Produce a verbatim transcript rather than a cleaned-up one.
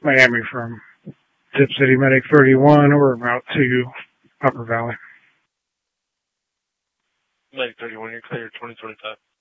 Miami from Tip City Medic thirty-one or about to Upper Valley. Medic thirty-one, you're clear, twenty twenty-five.